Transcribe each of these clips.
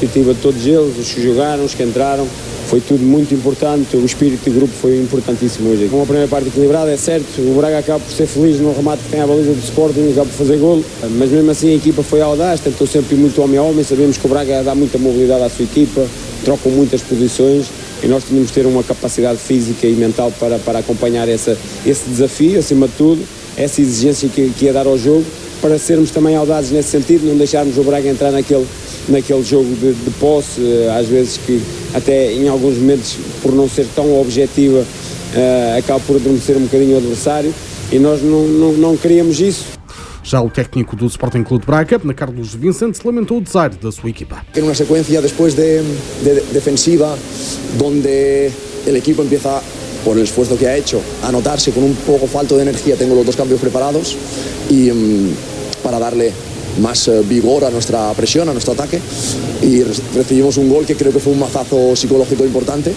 competitiva de todos eles, os que jogaram, os que entraram. Foi tudo muito importante, o espírito de grupo foi importantíssimo hoje. Uma primeira parte equilibrada, é certo, o Braga acaba por ser feliz no remate que tem a baliza do Sporting, acaba por fazer golo, mas mesmo assim a equipa foi audaz, tentou sempre muito homem a homem, sabemos que o Braga dá muita mobilidade à sua equipa, trocam muitas posições e nós tínhamos de ter uma capacidade física e mental para acompanhar esse desafio, acima de tudo, essa exigência que ia dar ao jogo, para sermos também audazes nesse sentido, não deixarmos o Braga entrar naquele jogo de posse, às vezes que até em alguns momentos, por não ser tão objetiva, acaba por adormecer um bocadinho o adversário e nós não queríamos isso. Já o técnico do Sporting Clube de Braga, Carlos Vicente, lamentou o desaire da sua equipa. En una secuencia después de defensiva, donde el equipo empieza, por el esfuerzo que ha hecho, a notarse con un poco falto de energía. Tengo los dos cambios preparados y para darle más vigor a nuestra presión, a nuestro ataque, y recibimos un gol que creo que fue un mazazo psicológico importante,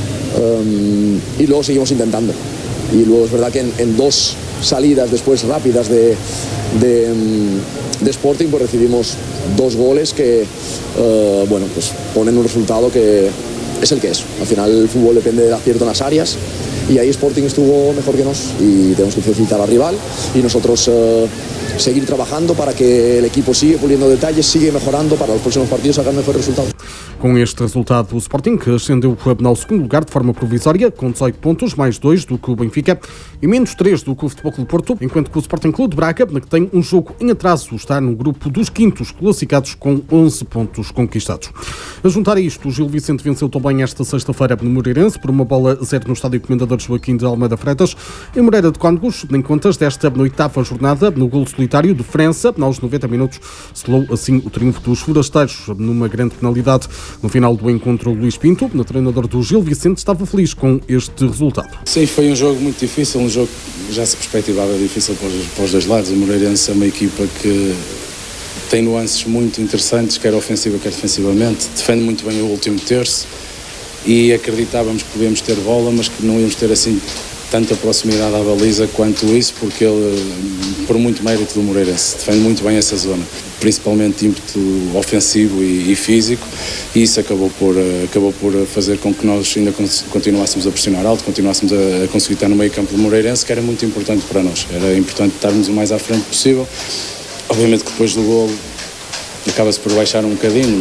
y luego seguimos intentando. Y luego es verdad que en dos salidas después rápidas de Sporting, pues recibimos dos goles que bueno, pues ponen un resultado que es el que es. Al final el fútbol depende del acierto en las áreas y ahí Sporting estuvo mejor que nos y tenemos que felicitar al rival y nosotros seguir trabajando para que el equipo siga puliendo detalles, sigue mejorando para los próximos partidos sacar mejores resultados. Com este resultado, o Sporting ascendeu ao segundo lugar de forma provisória, com 18 pontos, mais 2 do que o Benfica e menos 3 do que o Futebol Clube Porto, enquanto que o Sporting Clube de Braga, que tem um jogo em atraso, está no grupo dos quintos classificados com 11 pontos conquistados. A juntar a isto, o Gil Vicente venceu também esta sexta-feira no Moreirense por 1-0 no estádio Comendador Joaquim de Almeida Freitas, em Moreira de Cónegos, em contas desta oitava jornada, no golo solitário de França, aos 90 minutos, selou assim o triunfo dos forasteiros, numa grande penalidade. No final do encontro, o Luís Pinto, treinador do Gil Vicente, estava feliz com este resultado. Sim, foi um jogo muito difícil, um jogo que já se perspectivava difícil para os dois lados. O Moreirense é uma equipa que tem nuances muito interessantes, quer ofensiva, quer defensivamente, defende muito bem o último terço e acreditávamos que podíamos ter bola, mas que não íamos ter assim tanta proximidade à baliza quanto isso, porque ele, por muito mérito do Moreirense, defende muito bem essa zona, principalmente ímpeto ofensivo e físico, e isso acabou por fazer com que nós ainda continuássemos a pressionar alto, continuássemos a conseguir estar no meio campo do Moreirense, que era muito importante para nós. Era importante estarmos o mais à frente possível. Obviamente que depois do golo acaba-se por baixar um bocadinho,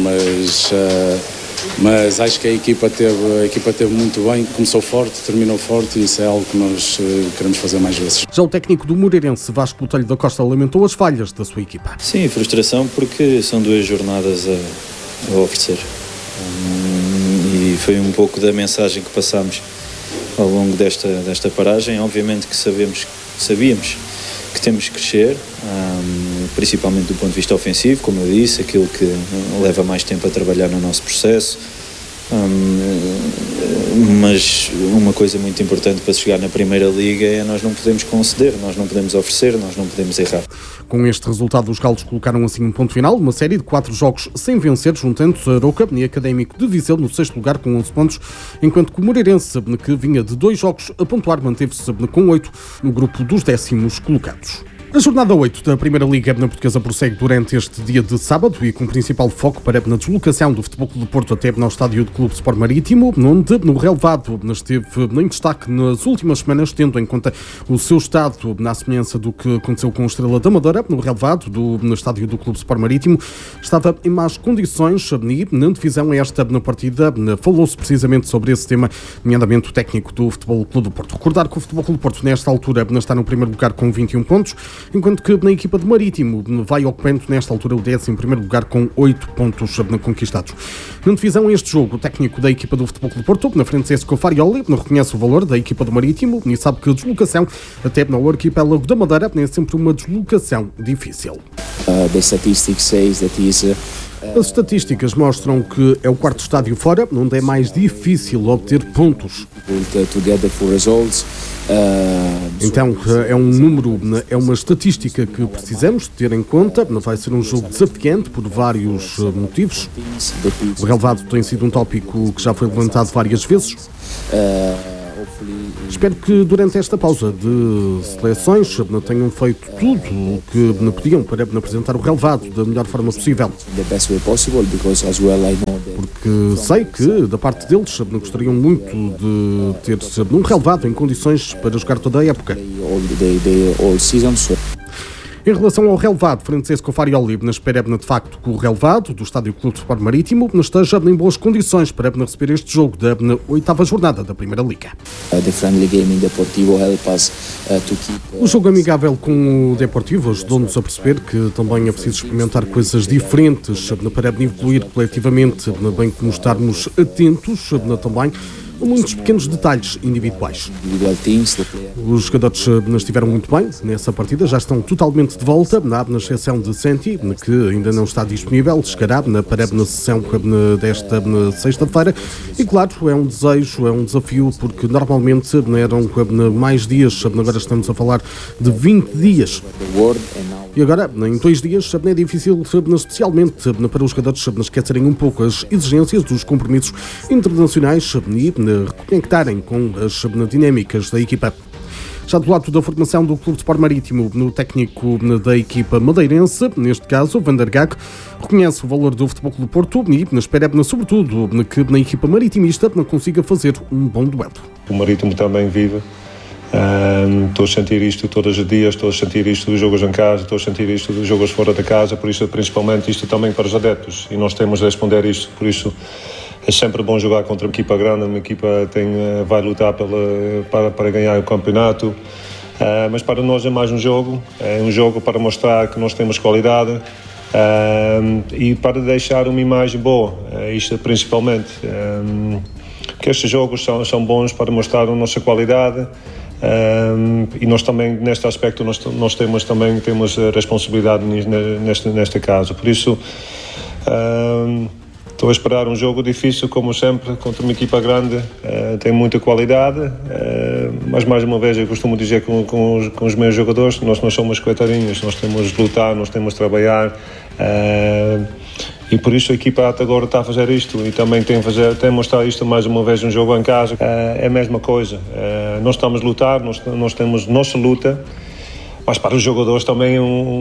mas acho que a equipa teve muito bem, começou forte, terminou forte e isso é algo que nós queremos fazer mais vezes. Já o técnico do Moreirense, Vasco Botelho da Costa, lamentou as falhas da sua equipa. Sim, frustração porque são 2 jornadas a oferecer e foi um pouco da mensagem que passámos ao longo desta paragem. Obviamente que sabíamos que temos que crescer, principalmente do ponto de vista ofensivo, como eu disse, aquilo que leva mais tempo a trabalhar no nosso processo, mas uma coisa muito importante para chegar na Primeira Liga é nós não podemos conceder, nós não podemos oferecer, nós não podemos errar. Com este resultado, os galos colocaram assim um ponto final, uma série de 4 jogos sem vencer, juntando-se a Arouca e Académico de Viseu no 6º lugar com 11 pontos, enquanto que o Moreirense, que vinha de 2 jogos a pontuar, manteve-se com 8 no grupo dos 10º colocados. A jornada 8 da Primeira Liga Portuguesa prossegue durante este dia de sábado e com principal foco para na deslocação do Futebol Clube do Porto até ao estádio do Clube Sport Marítimo, onde no relevado esteve em destaque nas últimas semanas, tendo em conta o seu estado na semelhança do que aconteceu com a Estrela da Amadora, no relevado no estádio do Clube Sport Marítimo, estava em más condições e na divisão esta na partida falou-se precisamente sobre esse tema, nomeadamente o técnico do Futebol Clube do Porto. Recordar que o Futebol Clube do Porto nesta altura está no primeiro lugar com 21 pontos, enquanto que na equipa do Marítimo vai ocupando nesta altura o 11º lugar com 8 pontos conquistados. Na divisão este jogo, o técnico da equipa do Futebol Clube do Porto, na frente César Farioli, reconhece o valor da equipa do Marítimo e sabe que a deslocação até no arquipélago da Madeira é sempre uma deslocação difícil. As estatísticas mostram que é o 4º estádio fora, onde é mais difícil obter pontos. Então, é um número, é uma estatística que precisamos ter em conta. Vai ser um jogo desafiante por vários motivos. O relevado tem sido um tópico que já foi levantado várias vezes. Espero que durante esta pausa de seleções tenham feito tudo o que podiam para apresentar o relevado da melhor forma possível. Porque sei que, da parte deles, gostariam muito de ter um relevado em condições para jogar toda a época. Em relação ao relevado, Francesco Farioli espera de facto que o relevado do Estádio Clube de Sport Marítimo esteja em boas condições para receber este jogo da 8ª jornada da Primeira Liga. O jogo amigável com o Deportivo ajudou-nos a perceber que também é preciso experimentar coisas diferentes para evoluir coletivamente, bem como estarmos atentos também a muitos pequenos detalhes individuais. Os jogadores estiveram muito bem nessa partida, já estão totalmente de volta, na exceção de Santi, que ainda não está disponível, chegará para na sessão desta sexta-feira, e claro, é um desejo, é um desafio, porque normalmente eram mais dias, agora estamos a falar de 20 dias. E agora, em 2 dias, é difícil, especialmente para os jogadores, esquecerem um pouco as exigências dos compromissos internacionais e reconectarem com as dinâmicas da equipa. Já do lado da formação do Clube de Sport Marítimo, no técnico da equipa madeirense, neste caso, Van der Gaag, reconhece o valor do Futebol Clube do Porto e espera, sobretudo, que na equipa maritimista consiga fazer um bom duelo. O Marítimo também vive. Estou a sentir isto todos os dias, estou a sentir isto dos jogos em casa, estou a sentir isto dos jogos fora da casa, por isso principalmente isto também para os adeptos, e nós temos de responder isto, por isso é sempre bom jogar contra uma equipa grande, uma equipa vai lutar para ganhar o campeonato, mas para nós é mais um jogo para mostrar que nós temos qualidade e para deixar uma imagem boa, isto principalmente, que estes jogos são bons para mostrar a nossa qualidade. E nós também, neste aspecto, nós temos responsabilidade neste caso. Por isso, estou a esperar um jogo difícil, como sempre, contra uma equipa grande. Tem muita qualidade, mas mais uma vez eu costumo dizer com os meus jogadores, nós não somos coitadinhos, nós temos de lutar, nós temos de trabalhar. E por isso a equipa até agora está a fazer isto e também tem a mostrar isto mais uma vez um jogo em casa. É a mesma coisa, nós estamos a lutar, nós temos nossa luta, mas para os jogadores também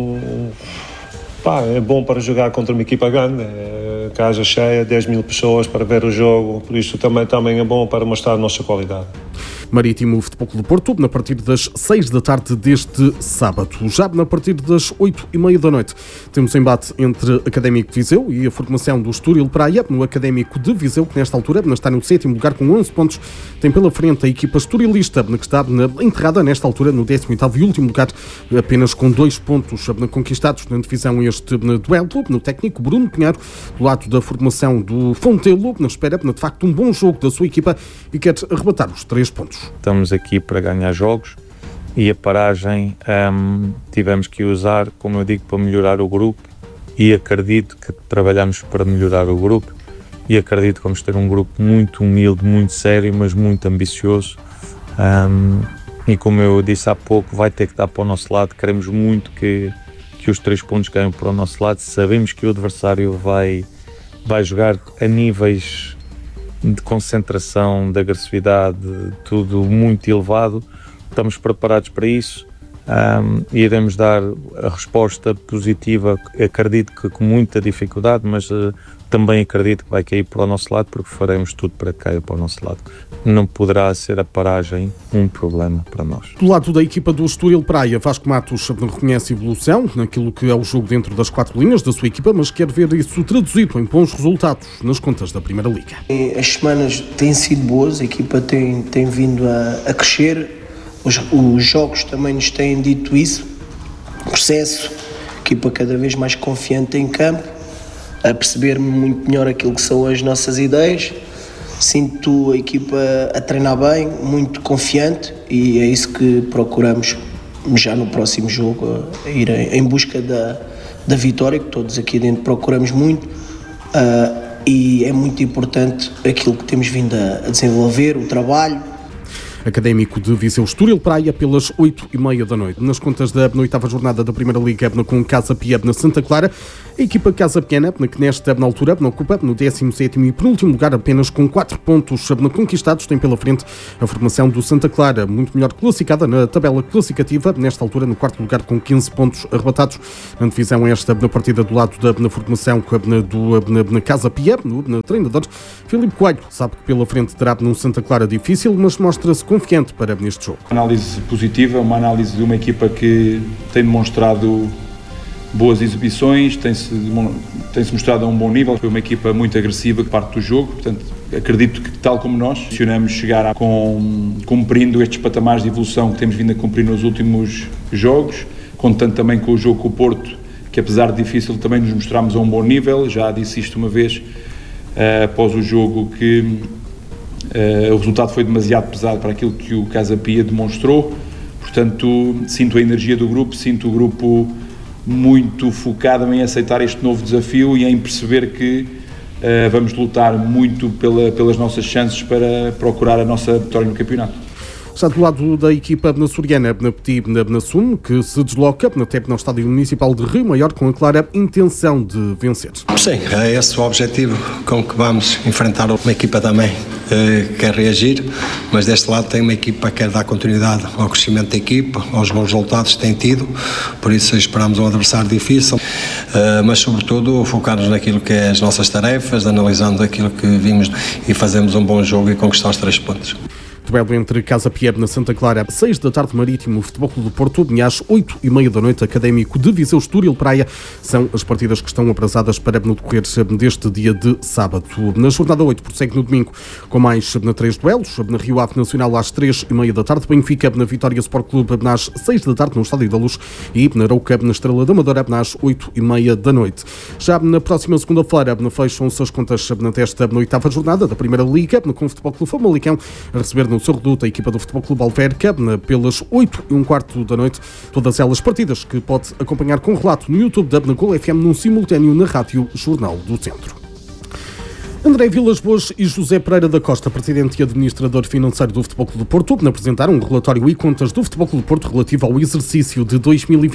é bom para jogar contra uma equipa grande, casa cheia, 10 mil pessoas para ver o jogo, por isso também é bom para mostrar a nossa qualidade. Marítimo Futebol Clube do Porto, a partir das 6 da tarde deste sábado. Já a partir das 8h30 da noite, temos embate entre Académico de Viseu e a formação do Estoril Praia, no Académico de Viseu, que nesta altura está no 7º lugar com 11 pontos. Tem pela frente a equipa estorilista, que está enterrada nesta altura no 18º e último lugar, apenas com 2 pontos conquistados na divisão este duelo. No técnico Bruno Pinheiro, do lado da formação do Fontelo, espera de facto um bom jogo da sua equipa e quer arrebatar os 3 pontos. Estamos aqui para ganhar jogos e a paragem tivemos que usar, como eu digo, para melhorar o grupo, e acredito que trabalhamos para melhorar o grupo, e acredito que vamos ter um grupo muito humilde, muito sério, mas muito ambicioso, e como eu disse há pouco, vai ter que dar para o nosso lado. Queremos muito que os 3 pontos caiam para o nosso lado. Sabemos que o adversário vai jogar a níveis de concentração, de agressividade, tudo muito elevado. Estamos preparados para isso, e iremos dar a resposta positiva, acredito que com muita dificuldade, mas também acredito que vai cair para o nosso lado, porque faremos tudo para que caia para o nosso lado. Não poderá ser a paragem um problema para nós. Do lado da equipa do Estoril Praia, Vasco Matos reconhece evolução naquilo que é o jogo dentro das 4 linhas da sua equipa, mas quer ver isso traduzido em bons resultados nas contas da Primeira Liga. As semanas têm sido boas, a equipa tem vindo a crescer, os jogos também nos têm dito isso, processo, a equipa cada vez mais confiante em campo, a perceber muito melhor aquilo que são as nossas ideias. Sinto a equipa a treinar bem, muito confiante, e é isso que procuramos já no próximo jogo, a ir em busca da vitória, que todos aqui dentro procuramos muito, e é muito importante aquilo que temos vindo a desenvolver, o trabalho. Académico de Viseu Estoril Praia pelas 8h30 da noite. Nas contas da 8ª jornada da Primeira Liga com Casa Pia na Santa Clara, a equipa Casa Piana, que nesta altura ocupa no 17º e penúltimo lugar apenas com 4 pontos conquistados, tem pela frente a formação do Santa Clara, muito melhor classificada na tabela classificativa, nesta altura no 4º lugar com 15 pontos arrebatados. Na divisão esta na partida do lado da formação na Casa Pia, no treinador Filipe Coelho, sabe que pela frente terá num Santa Clara difícil, mas mostra-se confiante para neste jogo. Uma análise positiva, uma análise de uma equipa que tem demonstrado boas exibições, tem-se mostrado a um bom nível. Foi uma equipa muito agressiva que parte do jogo, portanto acredito que, tal como nós, funcionamos chegar cumprindo estes patamares de evolução que temos vindo a cumprir nos últimos jogos, contando também com o jogo com o Porto, que apesar de difícil também nos mostramos a um bom nível. Já disse isto uma vez após o jogo, que o resultado foi demasiado pesado para aquilo que o Casa Pia demonstrou, portanto sinto a energia do grupo, sinto o grupo muito focado em aceitar este novo desafio e em perceber que vamos lutar muito pelas nossas chances para procurar a nossa vitória no campeonato. Está do lado da equipa soriana na SUM, que se desloca até no Estádio Municipal de Rio Maior com a clara intenção de vencer. Sim, é esse o objetivo com que vamos enfrentar uma equipa também que quer reagir, mas deste lado tem uma equipa que quer dar continuidade ao crescimento da equipa, aos bons resultados que tem tido, por isso esperamos um adversário difícil, mas sobretudo focar-nos naquilo que é as nossas tarefas, analisando aquilo que vimos e fazemos um bom jogo e conquistar os 3 pontos. Duelo entre Casa Pia na Santa Clara, 6 da tarde, Marítimo, Futebol Clube do Porto, às 8h30 da noite, Académico de Viseu Estoril Praia. São as partidas que estão aprazadas para no decorrer deste dia de sábado. Na jornada 8, prossegue no domingo, com mais 3 duelos. Na Rio Ave Nacional, às 3h30 da tarde, Benfica na Vitória Sport Clube, às 6 da tarde, no Estádio da Luz, e na Arouca, na Estrela da Amadora, às 8h30 da noite. Já na próxima segunda-feira, fecham-se as contas desta 8ª jornada da Primeira Liga, com o Futebol Clube Famalicão a receber no seu reduto a equipa do Futebol Clube Alverca pelas 8h15 da noite. Todas elas partidas que pode acompanhar com relato no YouTube da Gol FM num simultâneo na Rádio Jornal do Centro. André Vilas Boas e José Pereira da Costa, presidente e administrador financeiro do Futebol Clube do Porto, apresentaram um relatório e contas do Futebol Clube do Porto relativo ao exercício de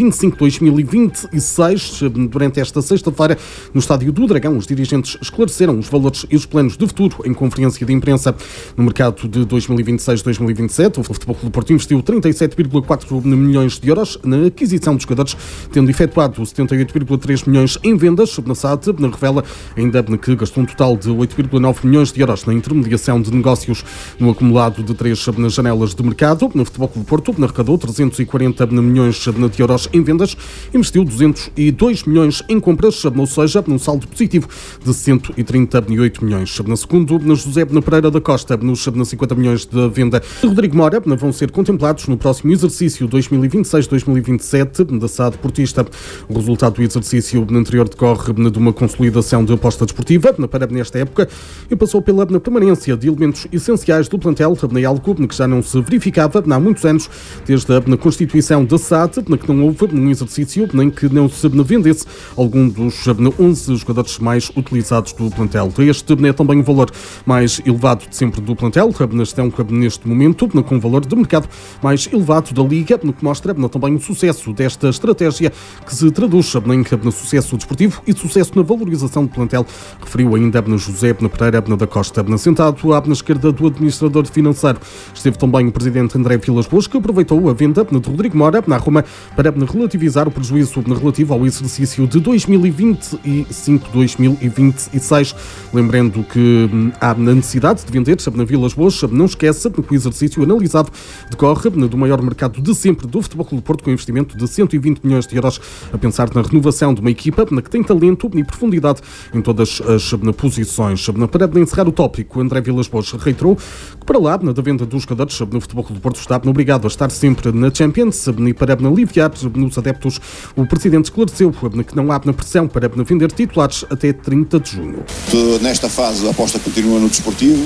2025-2026. Durante esta sexta-feira, no Estádio do Dragão, os dirigentes esclareceram os valores e os planos de futuro em conferência de imprensa. No mercado de 2026-2027, o Futebol Clube do Porto investiu 37,4 milhões de euros na aquisição dos jogadores, tendo efetuado 78,3 milhões em vendas. Na SAD, revela ainda que gastou um total de 8,9 milhões de euros na intermediação de negócios. No acumulado de 3 janelas de mercado, no Futebol Clube do Porto arrecadou 340 milhões de euros em vendas, investiu 202 milhões em compras, ou seja, num saldo positivo de 138 milhões. Na segundo, na José Pereira da Costa, nos 50 milhões de venda de Rodrigo Mora vão ser contemplados no próximo exercício 2026-2027 da SAD Portista. O resultado do exercício anterior decorre de uma consolidação de aposta desportiva para nesta época e passou pela permanência de elementos essenciais do plantel, algo que já não se verificava há muitos anos, desde a constituição da SAD, que não houve um exercício nem que não se vendesse algum dos 11 jogadores mais utilizados do plantel. Este é também o valor mais elevado de sempre do plantel, estão neste momento com o valor de mercado mais elevado da Liga, que mostra também o sucesso desta estratégia, que se traduz no sucesso desportivo e sucesso na valorização do plantel, referiu ainda José Pereira da Costa. Sentado à esquerda do administrador financeiro esteve também o presidente André Vilas Boas, que aproveitou a venda de Rodrigo Mora na Roma para relativizar o prejuízo relativo ao exercício de 2025-2026. Lembrando que há necessidade de vender na Vilas Boas. Não esqueça que o exercício analisado decorre do maior mercado de sempre do Futebol Clube do Porto, com investimento de 120 milhões de euros, a pensar na renovação de uma equipa que tem talento e profundidade em todas as posições. Para encerrar o tópico, André Vilas Boas reiterou que para lá da venda dos jogadores no Futebol Clube do Porto está obrigado a estar sempre na Champions e para aliviar nos adeptos, o presidente esclareceu que não há pressão para vender titulares até 30 de junho. Nesta fase a aposta continua no desportivo,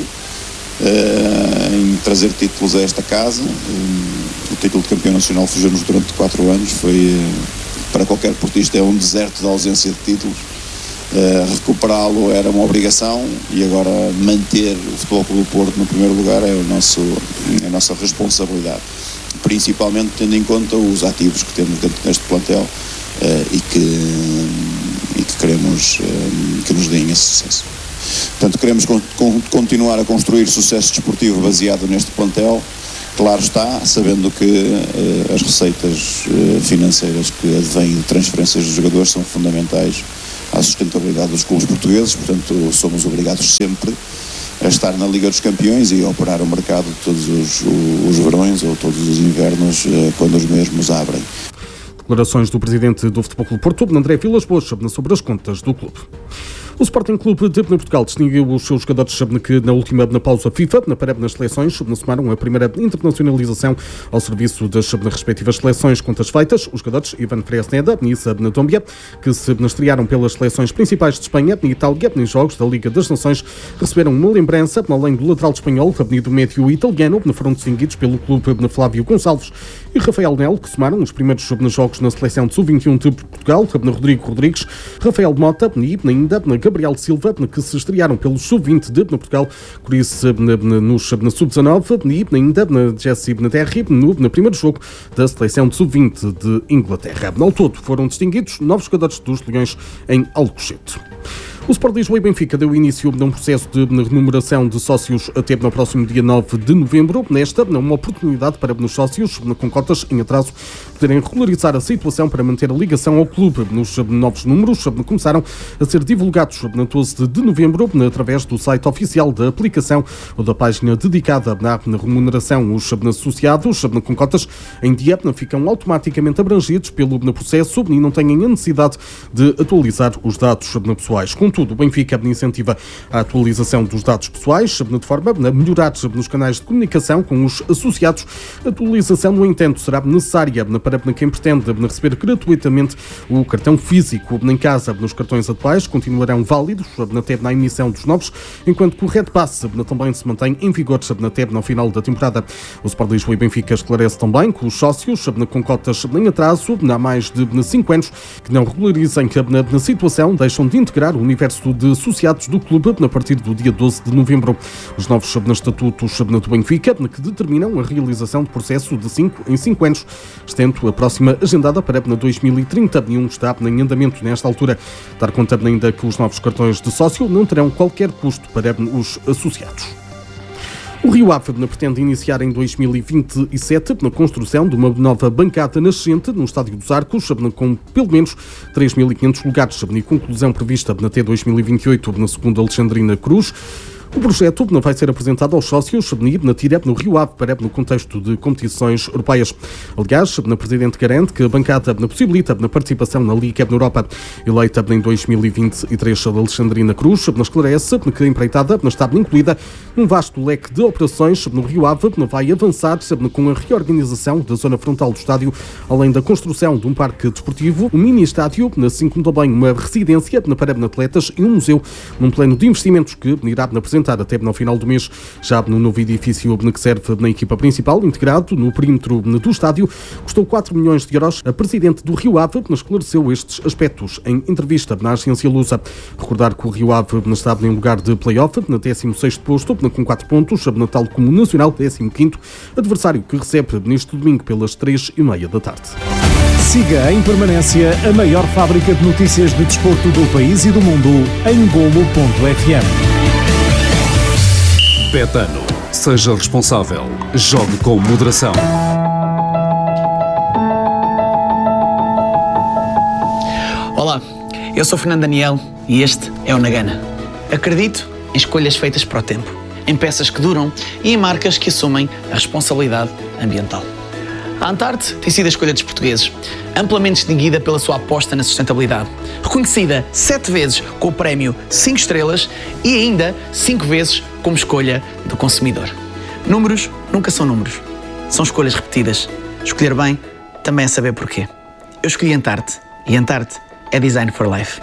em trazer títulos a esta casa. O título de campeão nacional fugiu-nos durante 4 anos, foi para qualquer portista é um deserto de ausência de títulos. Recuperá-lo era uma obrigação e agora manter o Futebol Clube do Porto no primeiro lugar é a nossa responsabilidade, principalmente tendo em conta os ativos que temos dentro deste plantel e que queremos que nos deem esse sucesso. Portanto, queremos continuar a construir sucesso desportivo baseado neste plantel, claro está, sabendo que as receitas financeiras que advêm de transferências dos jogadores são fundamentais à sustentabilidade dos clubes portugueses, portanto somos obrigados sempre a estar na Liga dos Campeões e a operar o mercado todos os verões ou todos os invernos quando os mesmos abrem. Declarações do presidente do Futebol Clube Porto, André Vilas-Boas, sobre as contas do clube. O Sporting Clube de Portugal distinguiu os seus jogadores que na última pausa FIFA, nas seleções, somaram a primeira internacionalização ao serviço das respectivas seleções. Contas feitas, os jogadores Ivan Fresneda e Issa Dombia, que se estrearam pelas seleções principais de Espanha e Itália em jogos da Liga das Nações, receberam uma lembrança, além do lateral espanhol e do médio italiano, foram distinguidos pelo clube Flávio Gonçalves e Rafael Nel, que somaram os primeiros jogos na seleção de sub-21 de Portugal, Rodrigo Rodrigues, Rafael Mota e ainda Gabriel Silva, que se estrearam pelo sub-20 de Portugal, por isso no sub-19 e ainda Jesse Terry no primeiro jogo da seleção de sub-20 de Inglaterra. Ao todo foram distinguidos 9 jogadores dos Leões em Alcochete. O Sport Lisboa e Benfica deu início a um processo de renumeração de sócios até no próximo dia 9 de novembro. Nesta, uma oportunidade para os sócios com cotas em atraso poderem regularizar a situação para manter a ligação ao clube. Nos novos números começaram a ser divulgados na 12 de novembro através do site oficial da aplicação ou da página dedicada à remuneração. Os associados com cotas em dia ficam automaticamente abrangidos pelo processo e não têm a necessidade de atualizar os dados pessoais. Contudo, o Benfica incentiva a atualização dos dados pessoais de forma a melhorar nos canais de comunicação com os associados. A atualização, no entanto, será necessária para quem pretende receber gratuitamente o cartão físico em casa. Os cartões atuais continuarão válidos até na emissão dos novos, enquanto que o Red Pass também se mantém em vigor até no final da temporada. O Sport Lisboa e Benfica esclarece também que os sócios com cotas em atraso há mais de 5 anos que não regularizem na situação deixam de integrar o universo de associados do clube a partir do dia 12 de novembro. Os novos estatutos do Benfica que determinam a realização de processo de 5 em 5 anos, estendo a próxima agendada para 2031, está em andamento nesta altura. Dar conta ainda que os novos cartões de sócio não terão qualquer custo para os associados. O Rio Ave pretende iniciar em 2027 na construção de uma nova bancada nascente no Estádio dos Arcos, com pelo menos 3.500 lugares, e conclusão prevista até 2028, na segunda Alexandrina Cruz. O projeto vai ser apresentado aos sócios na Tira, no Rio Ave, para no contexto de competições europeias. Aliás, o Presidente garante que a bancada possibilita a participação na Liga Europa. Eleita em 2023 a Alexandrina Cruz, esclarece que a empreitada está incluída num vasto leque de operações no Rio Ave, vai avançar com a reorganização da zona frontal do estádio, além da construção de um parque desportivo, um mini-estádio, assim como também uma residência para atletas e um museu, num plano de investimentos que irá apresentar até no final do mês, já no novo edifício que serve na equipa principal, integrado no perímetro do estádio. Custou 4 milhões de euros. A presidente do Rio Ave esclareceu estes aspectos em entrevista na agência Lusa. Recordar que o Rio Ave está em lugar de play-off, na 16º posto, com 4 pontos, tal como o Nacional, 15º, adversário que recebe neste domingo pelas 3h30 da tarde. Siga em permanência a maior fábrica de notícias de desporto do país e do mundo em Golo.fm. Betano. Seja responsável. Jogue com moderação. Olá, eu sou Fernando Daniel e este é o Nagana. Acredito em escolhas feitas para o tempo, em peças que duram e em marcas que assumem a responsabilidade ambiental. A Antarte tem sido a escolha dos portugueses, amplamente distinguida pela sua aposta na sustentabilidade, reconhecida 7 vezes com o prémio 5 estrelas e ainda 5 vezes como escolha do consumidor. Números nunca são números, são escolhas repetidas. Escolher bem também é saber porquê. Eu escolhi Antarte e Antarte é Design for Life.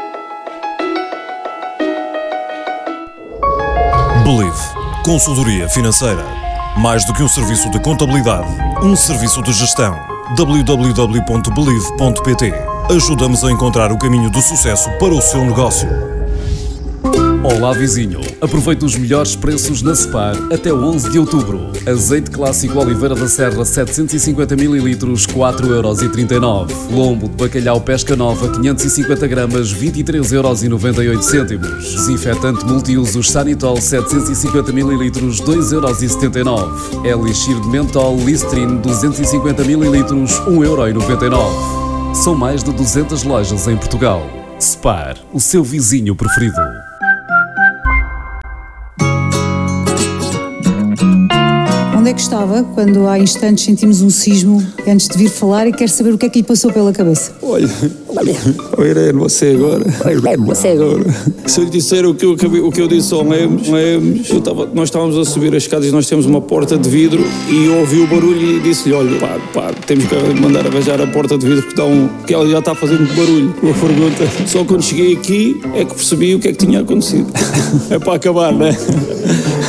Believe. Consultoria financeira. Mais do que um serviço de contabilidade, um serviço de gestão. www.believe.pt ajudamos a encontrar o caminho do sucesso para o seu negócio. Olá vizinho, aproveite os melhores preços na Spar até 11 de outubro. Azeite clássico Oliveira da Serra 750 ml, 4,39€. Lombo de bacalhau Pesca Nova 550 gramas, 23,98€. Desinfetante multiusos Sanitol 750 ml, 2,79€. Elixir de mentol Listerine 250 ml, 1,99€. São mais de 200 lojas em Portugal. Spar, o seu vizinho preferido. Onde é que estava quando há instantes sentimos um sismo antes de vir falar e quer saber o que é que lhe passou pela cabeça? Olha, Irene, você agora. Se eu lhe disser o que eu disse ao Lemos, nós estávamos a subir as escadas e nós temos uma porta de vidro e eu ouvi o barulho e disse-lhe, olha, pá, temos que mandar arranjar a porta de vidro que ela já está a fazer muito barulho. Uma pergunta. Só quando cheguei aqui é que percebi o que é que tinha acontecido. É para acabar, não é?